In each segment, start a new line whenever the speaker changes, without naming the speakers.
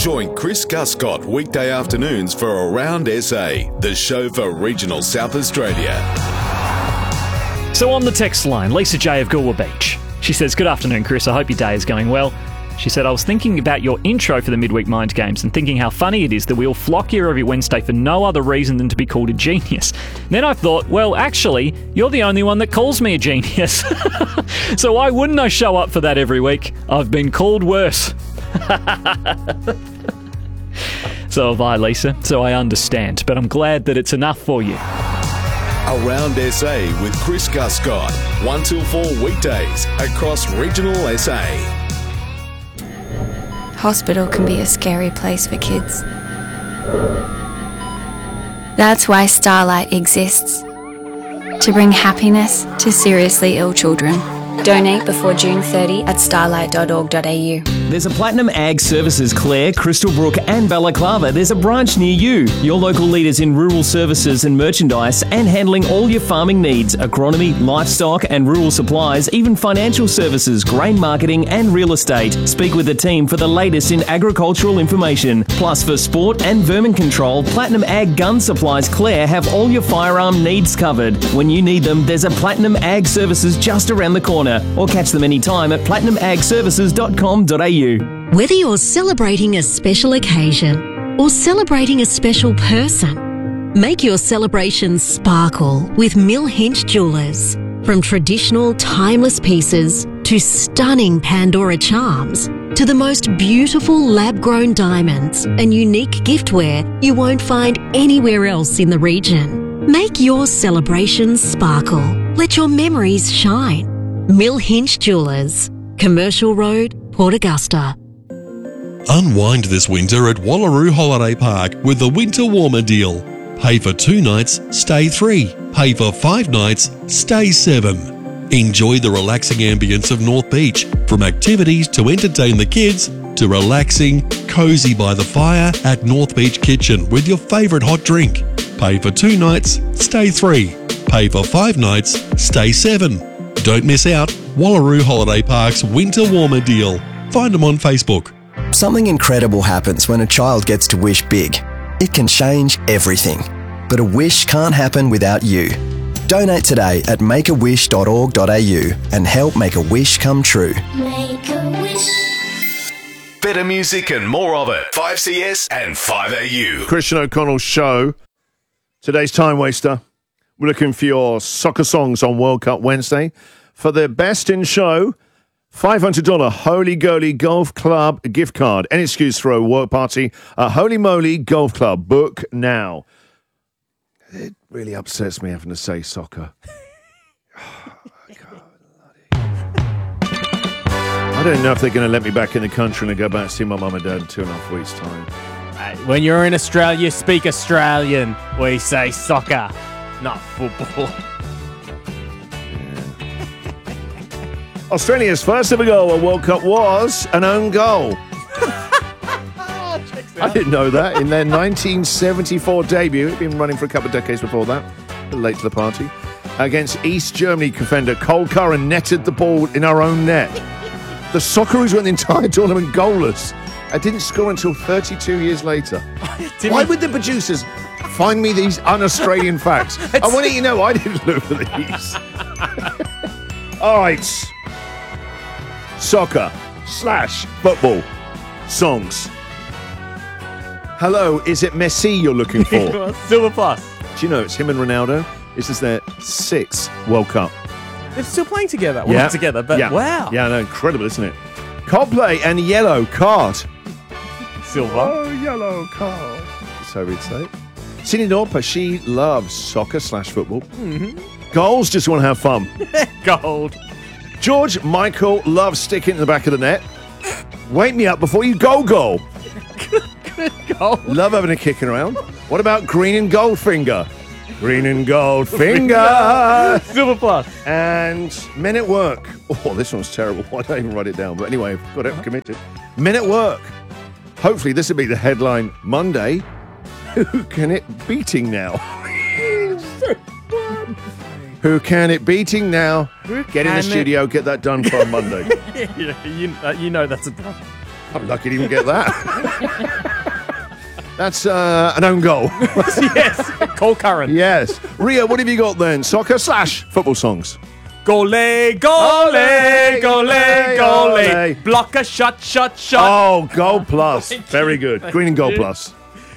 Join Chris Guscott weekday afternoons for Around SA, the show for regional South Australia.
So on the text line, Lisa J of Goolwa Beach. She says, "Good afternoon, Chris. I hope your day is going well." She said, "I was thinking about your intro for the Midweek Mind Games and thinking how funny it is that we all flock here every Wednesday for no other reason than to be called a genius. Then I thought, well, actually, you're the only one that calls me a genius. So why wouldn't I show up for that every week? I've been called worse." So have I, Lisa. So I understand. But I'm glad that it's enough for you.
Around SA with Chris Guscott, 1 till 4 weekdays across regional SA.
Hospital can be a scary place for kids. That's why Starlight exists, to bring happiness to seriously ill children. Donate before June 30 at starlight.org.au.
There's a Platinum Ag Services Clare, Crystalbrook and Balaclava. There's a branch near you. Your local leaders in rural services and merchandise and handling all your farming needs, agronomy, livestock and rural supplies, even financial services, grain marketing and real estate. Speak with the team for the latest in agricultural information. Plus for sport and vermin control, Platinum Ag Gun Supplies Clare have all your firearm needs covered. When you need them, there's a Platinum Ag Services just around the corner, or catch them anytime at platinumagservices.com.au.
Whether you're celebrating a special occasion or celebrating a special person, make your celebrations sparkle with Mill Hinch Jewellers. From traditional timeless pieces to stunning Pandora charms to the most beautiful lab-grown diamonds and unique giftware you won't find anywhere else in the region. Make your celebrations sparkle. Let your memories shine. Mill Hinch Jewellers, Commercial Road, Port Augusta.
Unwind this winter at Wallaroo Holiday Park with the Winter Warmer deal. Pay for 2 nights, stay 3. Pay for 5 nights, stay 7. Enjoy the relaxing ambience of North Beach, from activities to entertain the kids to relaxing, cosy by the fire at North Beach Kitchen with your favourite hot drink. Pay for 2 nights, stay 3. Pay for 5 nights, stay 7. Don't miss out. Wallaroo Holiday Park's Winter Warmer deal. Find them on Facebook.
Something incredible happens when a child gets to wish big. It can change everything. But a wish can't happen without you. Donate today at makeawish.org.au and help make a wish come true.
Make a wish. Better music and more of it. 5CS and 5AU.
Christian O'Connell's show. Today's Time Waster. We're looking for your soccer songs on World Cup Wednesday. For the best in show, $500 Holy Goalie Golf Club gift card. Any excuse for a work party at Holy Moly Golf Club. Book now. It really upsets me having to say soccer. I don't know if they're going to let me back in the country and go back and see my mum and dad in 2.5 weeks' time.
When you're in Australia, you speak Australian. We say soccer, not football.
Australia's first ever goal at World Cup was an own goal. I didn't know that. In their 1974 debut, it'd been running for a couple of decades before that, a bit late to the party, against East Germany defender Cole Curran netted the ball in our own net. The Socceroos went the entire tournament goalless. I didn't score until 32 years later. Why would the producers find me these un-Australian facts? I want you to know I didn't look for these. All right. Soccer/football songs. Hello, is it Messi you're looking for?
Silver Plus.
Do you know it's him and Ronaldo? This is their 6th World Cup.
They're still playing together. Well, not together, but wow.
Yeah, no, incredible, isn't it? Coldplay and Yellow Card.
Silver.
Oh, Yellow Card. So we'd say. Cindy Lauper, she loves soccer/football. Mm-hmm. Goals, just want to have fun.
Gold.
George Michael loves sticking in the back of the net. Wake me up before you go goal.
Gold.
Love having a kicking around. What about Green and Goldfinger? Green and Goldfinger.
Silver Plus.
And Men at Work. Oh, this one's terrible. Why don't I even write it down? But anyway, I've got it committed. Men at Work. Hopefully this will be the headline Monday. Who can it beating now? Who can it beating now? Get in the studio, get that done for Monday.
You know that's a done.
I'm lucky to even get that. That's an own goal.
Yes, Cole Curran.
Yes. Ria, what have you got then? Soccer / football songs.
Gole, gole, gole, gole. Blocker, shot.
Oh, Gold Plus. Very good. Green and Gold Plus.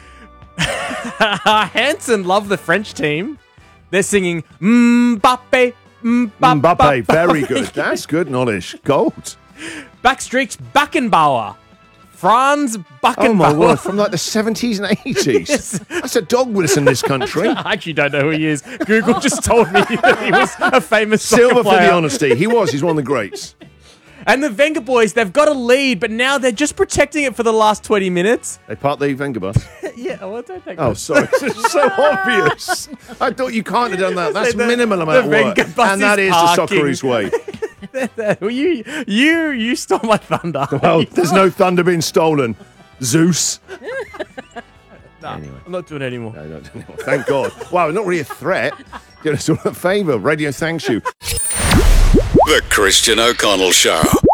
Hanson love the French team. They're singing Mbappe,
Mbappe. Very good. That's good knowledge. Gold.
Backstreet's Beckenbauer. Franz Beckenbauer.
Oh my word, from like the 70s and 80s.
Yes.
That's a dog with us in this country.
I actually don't know who he is. Google just told me that he was a famous soccer
Silver for
player.
the honesty. He was. He's one of the greats.
And the Wenger boys, they've got a lead, but now they're just protecting it for the last 20 minutes.
They part the Wenger bus.
Yeah, well, don't take
Oh, sorry. It's so obvious. I thought you can't have done that. That's minimal amount of work.
Wenger bus
And that is
parking.
the Socceroos way.
Well, you stole my thunder.
Well, there's no thunder being stolen. Zeus.
I'm not doing it anymore.
No, not anymore. Thank God. Wow, not really a threat. Get us all a favour. Radio thanks you.
The Christian O'Connell Show.